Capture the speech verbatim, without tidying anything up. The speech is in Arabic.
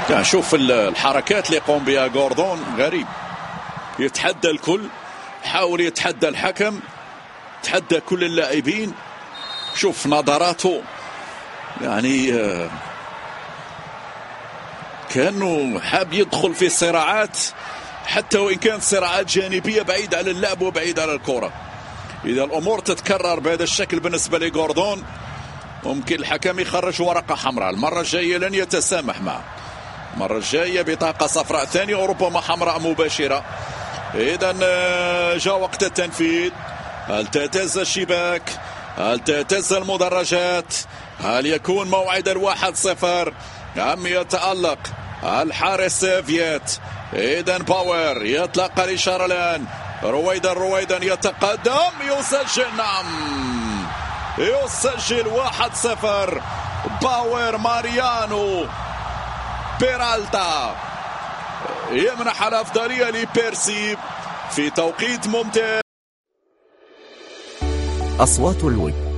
يعني شوف الحركات اللي يقوم بها غوردون غريب، يتحدى الكل، حاول يتحدى الحكم، تحدى كل اللاعبين. شوف نظراته يعني كأنه حاب يدخل في صراعات، حتى وإن كانت صراعات جانبية بعيد عن اللعب وبعيد عن الكرة. إذا الأمور تتكرر بهذا الشكل بالنسبة لغوردون ممكن الحكم يخرج ورقة حمراء. المرة الجاية لن يتسامح معه، المرة الجاية بطاقة صفراء ثانية وربما حمراء مباشرة. إذا جاء وقت التنفيذ. هل تهتز الشباك؟ هل تهتز المدرجات؟ هل يكون موعد الواحد صفر أم يتألق الحارس فييت؟ إذا باور يطلق الإشارة الآن. رويدا رويدا يتقدم، يسجل، نعم يسجل واحد صفر. باور ماريانو بيرالتا يمنح الأفضلية لبيرسي في توقيت ممتاز. أصوات الود